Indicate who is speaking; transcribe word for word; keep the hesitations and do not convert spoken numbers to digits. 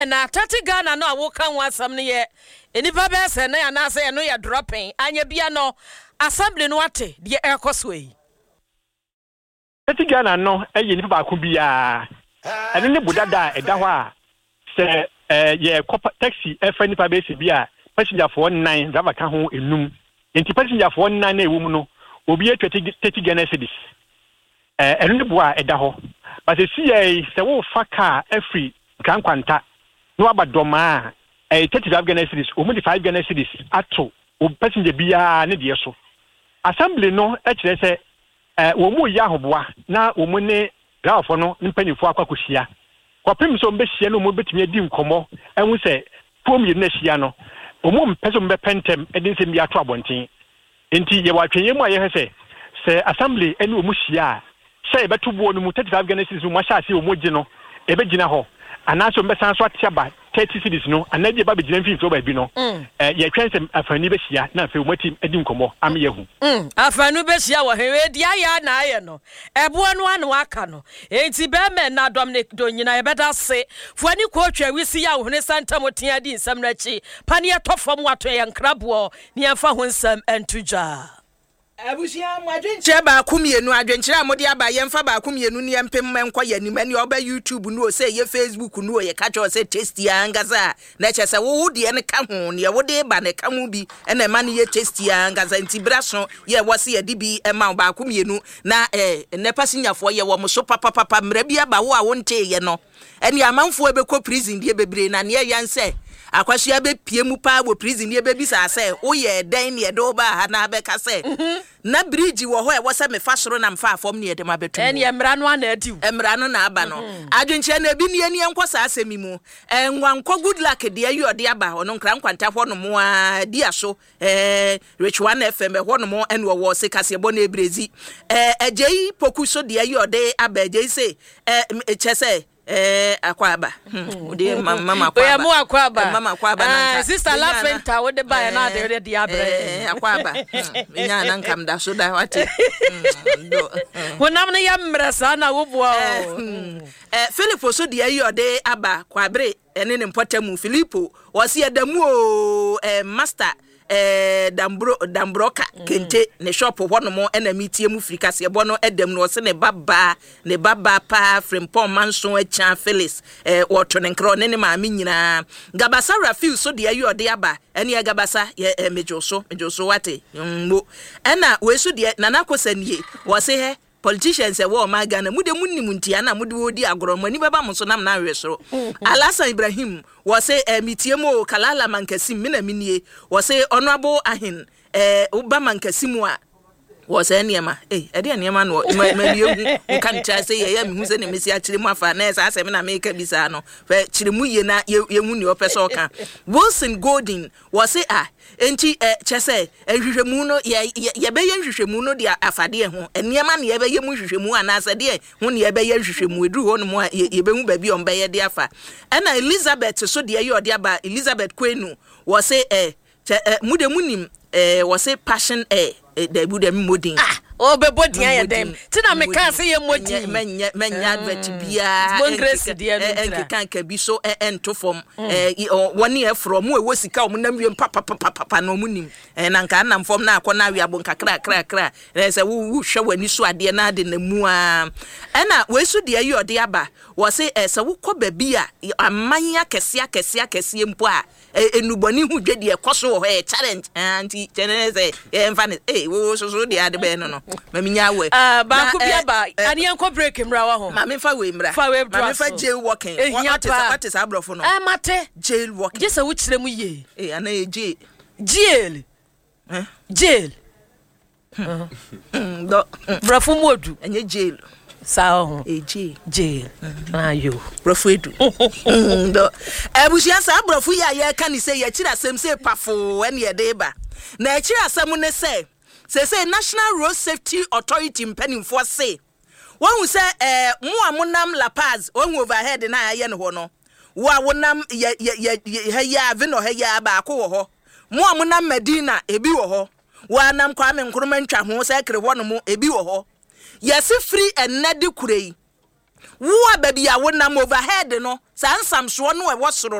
Speaker 1: na tati Ghana no awo kan wasam ne ye enipa be se na ya na se no ye dropping anya bia no assembly no ate de ekoso yi
Speaker 2: tati Ghana no eye nipa ba ko bia ene ne budada eda ho a se eh ye taxi e fa nipa be se bia passenger for nine driver ka ho enum enti passenger for nine na ewu mu no obi e tati Ghana cedis eh ene ne bo a eda ho but se si e se wo fa car every kan kwanta no abadoma eh thirty-five Ghana cedis o mu di five Ghana cedis ato o passenger bia ne de so assembly no e kire se eh wo mu ya hoboa na wo mu ne driver no mpanifo akwakohia kwapem so mbe hia no mo betimi adi nkomo ehun se pom ye na hia no o mu mpeso mbe pentem edin se mbi ato abonten enti ye watwenye mu aye se se assembly ene o mu hia se beto bo no mu thirty-five Ghana cedis mu sha se o mu gi no e be gina ho anaso mbe san so atiaba thirty cedis no anaje ba be gina mfimfo ba bi no eh ye twense afani be hia na afi o mati adi nkomo am ye hu
Speaker 1: mm afanu be hia wo hewe dia ya na aye no ebo no anu aka no enti be me na Dominic do nyina ye beda se fuani ko twa wisi ya wo ne santa motia di nsam na chi pane ye tofom wato ye nkrabo ne ye fa ho nsam entujaa
Speaker 3: abusia mwadwenche ba kumienu adwenche amode aba yemfa ba kumienu ne yempem menko yanim ane oba YouTube no se ye Facebook no ye ka cho se tasty angaza na che se wo de ne ka ho ne wo de ba ne ka ho bi ene ma ne ye tasty angaza ntibraso ye wo se ye di bi e ma ba kumienu na eh ne pasinyafo ye wo mo so papa papa mra bi aba wo a wo nte ye no ene amanfo e be ko prison die bebre na ne ye yanse akwasua be pie mu pa wo prison ye be bisa se wo ye den ne do ba ha na be ka se na bridge wo ho e wo se me fa soro na mfa afom ne de ma betu
Speaker 1: en ye mra no ana adiu
Speaker 3: emra no na aba no adwenche na bi ne ani enkosa asemi mu enwanko good luck de ayi ode aba ono nkra nkwanta ho no mo a di aso eh rich one F M ho no mo en wo wo se kase bo na ebrezi eh agei poku so de ayi ode aba agei se eh chese eh akwaba ode mama akwaba
Speaker 1: oya mo akwaba
Speaker 3: mama akwaba
Speaker 1: na sister Lafenta wo de ba na de de abre
Speaker 3: eh akwaba nya na nkam da so da wate
Speaker 1: wonam ne ya mresa na wo boa
Speaker 3: eh Philip so de ayi ode aba kwabre ene ne mpotamu Philipo wo se adamu o eh master eh dambro dambroka kente ne shop ho no mo na mitie mu frika se bo no edam no se ne baba ne baba pa frimpon manso acha Felix eh woto ne nkro ne ne maami nyina gabasa Rafiu so de ayi ode aba ene ya gabasa ye mejoso mejoso wate mo ena we so de nana kosanie wo se he politicians e wo ma Ghana mude munnim ntia na mude wodi agoroma ni baba mo so nam na hwesoro Alasan Ibrahim wo se mitie mo kalala mankasim me na minie wo se honorable ahin eh uba mankasimu a wo se niema eh e de niema no ma yehu kan tra se ye ya me hu se ne mesi a kire mu afa na esa asem na me ka bisa no fa kire mu ye na yehu ne opeso ka Wilson Golden wo se ah enti eh chese ehwehwemu no ye ye be ye hwehwemu no de afade ho eniema ne ye be ye mu hwehwemu anasa de ho ne ye be ye hwehwemu eduru ho no mo ye be hu ba bi on be ye de afa ena Elizabeth so de ye ode aba Elizabeth Kwenu wo se eh mude munim eh wo se passion eh da bude modin
Speaker 1: ah o be bodin ya dem tina me kan se ye modin
Speaker 3: menya menya advert bia
Speaker 1: mongresi de
Speaker 3: en kan ka bi so ento form eh woni e from we wo sika o nam wiem papa papa papa no munim eh na nka nam form na akọ na wi abon kakra kra kra eh se wo hwe wani so ade na ade na mu a ena we so de ayi ode aba wo se eh se wo kọ ba bi a amanya kese akese akese mpo a enuboni hu dwede e koso ho e challenge anti cheneze e mfa eh wo so so de ade be no no maminya we
Speaker 1: ah ba ku bia ba ani enko break mra wa ho
Speaker 3: ma me fa we mra ma me fa jail walking what is what is abrofo no
Speaker 1: eh mate
Speaker 3: jail walking
Speaker 1: just a wuchire mu ye
Speaker 3: eh ana e jail
Speaker 1: jail
Speaker 3: eh
Speaker 1: jail
Speaker 3: do
Speaker 1: brafo modu
Speaker 3: enye jail
Speaker 1: sao ho
Speaker 3: e jail
Speaker 1: jail ayo
Speaker 3: brafo edu do ebusia sa brafo ya ye ka ni se ye kira sem se pafo ene ye de ba na e kira sem ne se se se National Road Safety Authority mpanimfo se won se eh mu amonam La Paz won overhead na aye ne ho no wa wonam ye ye ha ya ave no ha ya ba ko ho mu amonam Medina ebi wo ho wa nam Kwame Nkrumah ntwa ho se kire ho no mu ebi wo ho yesi free enade kurei wo ba bia wonam overhead no saa nsamsoɔ no ɛwɔ soro